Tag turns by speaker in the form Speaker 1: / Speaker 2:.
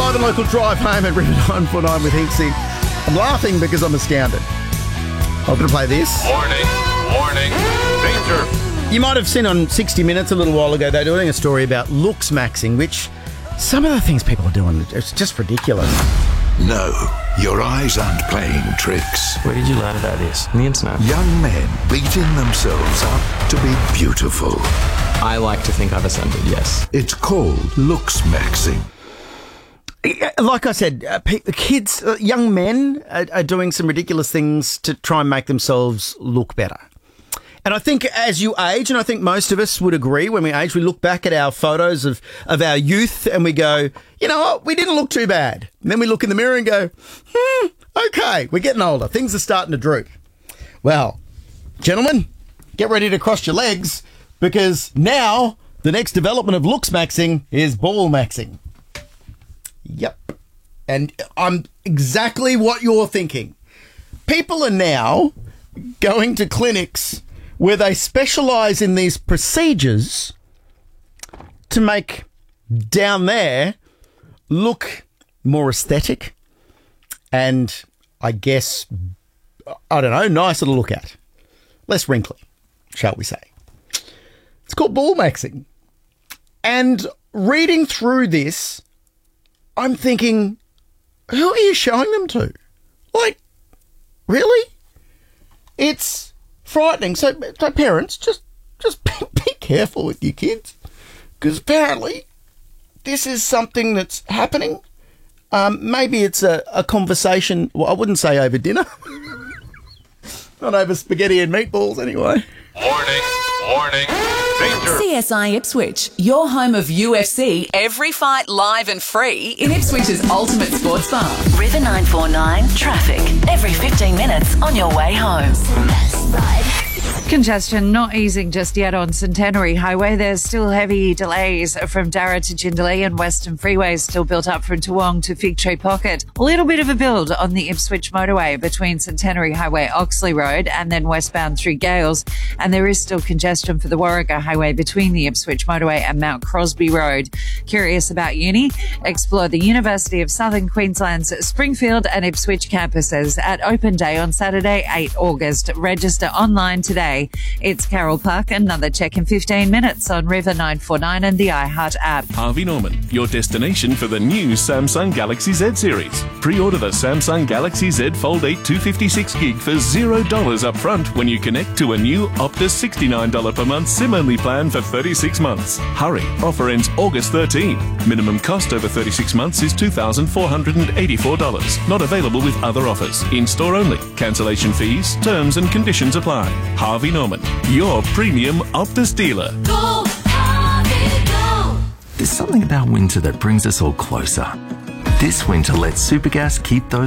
Speaker 1: live and local drive home at River 949 with Hinksy. I'm laughing because I'm astounded. I'm going to play this.
Speaker 2: Warning, danger.
Speaker 1: You might have seen on 60 Minutes a little while ago, they're doing a story about looks maxing, which some of the things people are doing, it's just ridiculous.
Speaker 3: No, your eyes aren't playing tricks.
Speaker 4: Where did you learn about this? On the internet?
Speaker 3: Young men beating themselves up to be beautiful.
Speaker 4: I like to think I've ascended, yes.
Speaker 3: It's called looks maxing.
Speaker 1: Like I said, kids, young men are doing some ridiculous things to try and make themselves look better. And I think as you age, and I think most of us would agree when we age, we look back at our photos of our youth and we go, you know what, we didn't look too bad. And then we look in the mirror and go, okay, we're getting older. Things are starting to droop. Well, gentlemen, get ready to cross your legs because now the next development of looks maxing is ball maxing. Yep. And I'm exactly what you're thinking. People are now going to clinics where they specialise in these procedures to make down there look more aesthetic and, I guess, I don't know, nicer to look at. Less wrinkly, shall we say. It's called ball maxing. And reading through this, I'm thinking, who are you showing them to? Like, really? It's frightening. So parents, just be careful with your kids, because apparently this is something that's happening. Maybe it's a conversation. Well, I wouldn't say over dinner. Not over spaghetti and meatballs, anyway.
Speaker 2: Warning, danger.
Speaker 5: CSI Ipswich, your home of UFC, every fight live and free in Ipswich's ultimate sports bar.
Speaker 6: River 949 traffic every 15 minutes on your way home.
Speaker 7: Congestion not easing just yet on Centenary Highway. There's still heavy delays from Darra to Jindalee, and Western Freeway still built up from Toowong to Fig Tree Pocket. A little bit of a build on the Ipswich motorway between Centenary Highway, Oxley Road, and then westbound through Gales. And there is still congestion for the Warragher Highway between the Ipswich motorway and Mount Crosby Road. Curious about uni? Explore the University of Southern Queensland's Springfield and Ipswich campuses at Open Day on Saturday, 8 August. Register online today. It's Carol Park. Another check in 15 minutes on River 949 and the iHeart app.
Speaker 8: Harvey Norman, your destination for the new Samsung Galaxy Z series. Pre-order the Samsung Galaxy Z Fold 8 256GB for $0 up front when you connect to a new Optus $69 per month SIM-only plan for 36 months. Hurry, offer ends August 13. Minimum cost over 36 months is $2,484. Not available with other offers. In-store only. Cancellation fees, terms and conditions apply. Harvey Norman, your premium Optus dealer.
Speaker 6: Go, Harvey, go!
Speaker 9: There's something about winter that brings us all closer. This winter, let Supergas keep those